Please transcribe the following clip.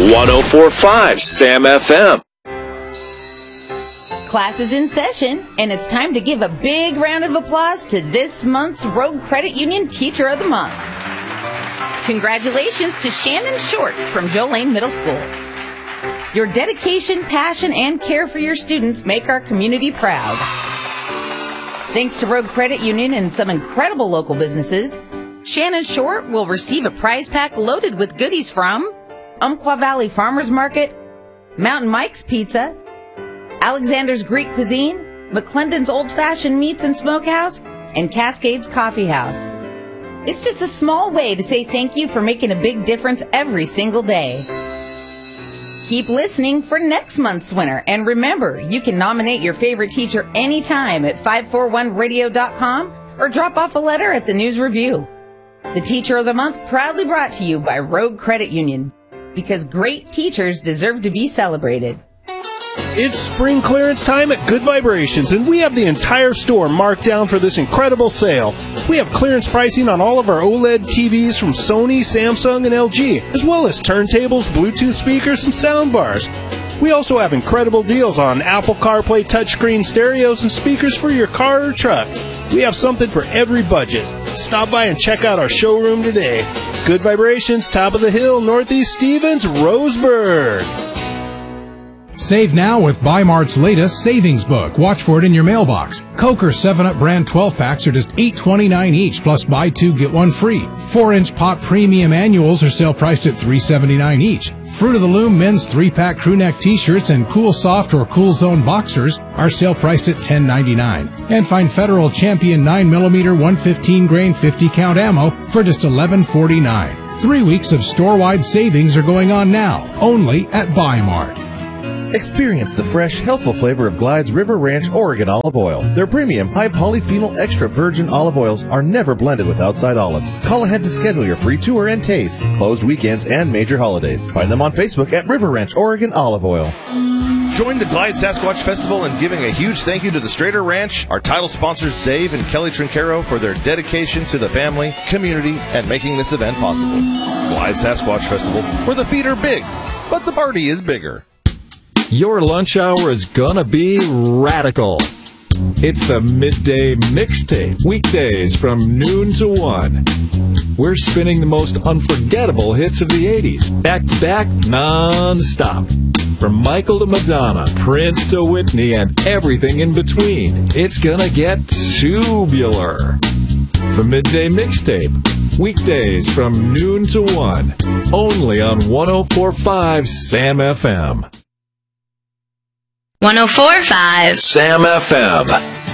104.5 Sam FM. Class is in session, and it's time to give a big round of applause to this month's Rogue Credit Union Teacher of the Month. Congratulations to Shannon Short from Joe Lane Middle School. Your dedication, passion, and care for your students make our community proud. Thanks to Rogue Credit Union and some incredible local businesses, Shannon Short will receive a prize pack loaded with goodies from Umpqua Valley Farmers Market, Mountain Mike's Pizza, Alexander's Greek Cuisine, McClendon's Old Fashioned Meats and Smokehouse, and Cascades Coffee House. It's just a small way to say thank you for making a big difference every single day. Keep listening for next month's winner, and remember, you can nominate your favorite teacher anytime at 541radio.com or drop off a letter at the News Review. The Teacher of the Month proudly brought to you by Rogue Credit Union, because great teachers deserve to be celebrated. It's spring clearance time at Good Vibrations, and we have the entire store marked down for this incredible sale. We have clearance pricing on all of our OLED TVs from Sony, Samsung, and LG, as well as turntables, Bluetooth speakers, and soundbars. We also have incredible deals on Apple CarPlay touchscreen stereos and speakers for your car or truck. We have something for every budget. Stop by and check out our showroom today. Good Vibrations, top of the hill, Northeast Stevens, Roseburg. Save now with Bi-Mart's latest savings book. Watch for it in your mailbox. Coke or 7-Up brand 12-packs are just $8.29 each, plus buy two, get one free. 4-inch Pop Premium Annuals are sale priced at $3.79 each. Fruit of the Loom men's 3-pack crew neck t-shirts and Cool Soft or Cool Zone boxers are sale priced at $10.99. And find Federal Champion 9mm 115 grain 50 count ammo for just $11.49. 3 weeks of store-wide savings are going on now, only at Bi-Mart. Experience the fresh, healthful flavor of Glide's River Ranch Oregon olive oil. Their premium, high polyphenol extra virgin olive oils are never blended with outside olives. Call ahead to schedule your free tour and taste. Closed weekends and major holidays. Find them on Facebook at River Ranch Oregon Olive Oil. Join the Glide Sasquatch Festival in giving a huge thank you to the Strader Ranch, our title sponsors Dave and Kelly Trincaro for their dedication to the family, community, and making this event possible. Glide Sasquatch Festival, where the feet are big, but the party is bigger. Your lunch hour is gonna be radical. It's the Midday Mixtape, weekdays from noon to 1. We're spinning the most unforgettable hits of the 80s, back to back, non-stop. From Michael to Madonna, Prince to Whitney, and everything in between. It's gonna get tubular. The Midday Mixtape, weekdays from noon to 1, only on 104.5 Sam FM. 104.5 Sam FM.